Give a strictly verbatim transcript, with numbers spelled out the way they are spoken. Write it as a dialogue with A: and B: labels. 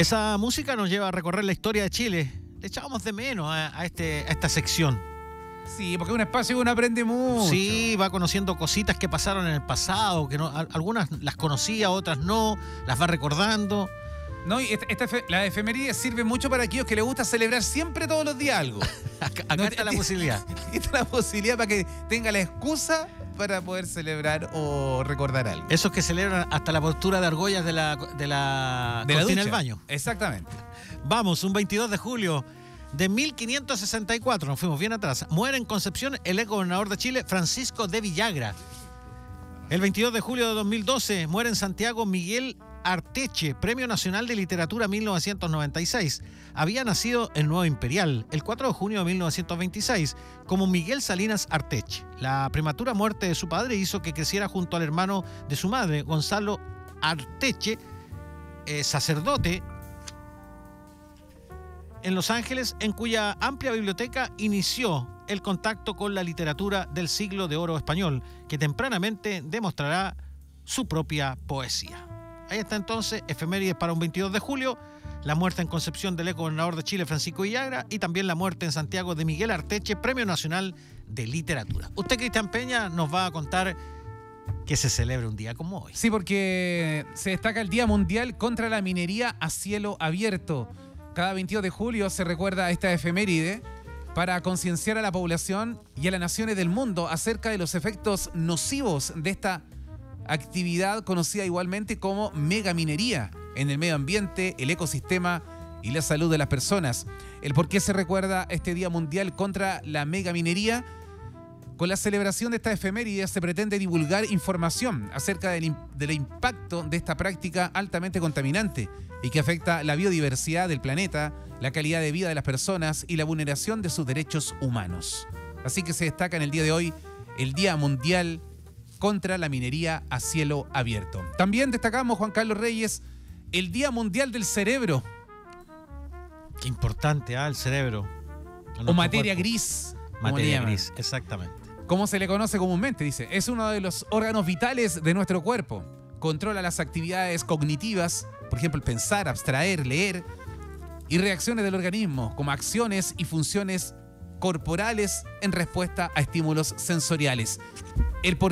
A: Esa música nos lleva a recorrer la historia de Chile. Le echábamos de menos a, a, este, a esta sección.
B: Sí, porque es un espacio que uno aprende mucho.
A: Sí, va conociendo cositas que pasaron en el pasado, que no, algunas las conocía, otras no, las va recordando.
B: No, y esta, esta, la efeméride sirve mucho para aquellos que les gusta celebrar siempre todos los días algo.
A: acá acá
B: no,
A: está la posibilidad.
B: Aquí está la posibilidad para que tenga la excusa para poder celebrar o recordar algo.
A: Esos que celebran hasta la postura de argollas de la, de la
B: de
A: cortina
B: la
A: del baño.
B: Exactamente.
A: Vamos, un veintidós de julio de mil quinientos sesenta y cuatro, nos fuimos bien atrás. Muere en Concepción el ex gobernador de Chile, Francisco de Villagra. El veintidós de julio de dos mil doce muere en Santiago Miguel Arteche, Premio Nacional de Literatura mil novecientos noventa y seis. Había nacido en Nuevo Imperial el cuatro de junio de mil novecientos veintiséis como Miguel Salinas Arteche. La prematura muerte de su padre hizo que creciera junto al hermano de su madre, Gonzalo Arteche, eh, sacerdote en Los Ángeles, en cuya amplia biblioteca inició el contacto con la literatura del siglo de oro español, que tempranamente demostrará su propia poesía. Ahí está entonces, efemérides para un veintidós de julio, la muerte en Concepción del ex gobernador de Chile, Francisco Villagra, y también la muerte en Santiago de Miguel Arteche, Premio Nacional de Literatura. Usted, Cristian Peña, nos va a contar que se celebra un día como hoy.
B: Sí, porque se destaca el Día Mundial contra la Minería a Cielo Abierto. Cada veintidós de julio se recuerda esta efeméride para concienciar a la población y a las naciones del mundo acerca de los efectos nocivos de esta actividad conocida igualmente como megaminería en el medio ambiente, el ecosistema y la salud de las personas. ¿El por qué se recuerda este Día Mundial contra la megaminería? Con la celebración de esta efeméride se pretende divulgar información acerca del, del impacto de esta práctica altamente contaminante y que afecta la biodiversidad del planeta, la calidad de vida de las personas y la vulneración de sus derechos humanos. Así que se destaca en el día de hoy el Día Mundial contra la Minería a Cielo Abierto. También destacamos, Juan Carlos Reyes, el Día Mundial del Cerebro.
A: Qué importante, ¿ah? El cerebro.
B: O materia gris.
A: Materia gris, exactamente.
B: Como se le conoce comúnmente, dice, es uno de los órganos vitales de nuestro cuerpo. Controla las actividades cognitivas, por ejemplo, el pensar, abstraer, leer, y reacciones del organismo, como acciones y funciones corporales en respuesta a estímulos sensoriales. El por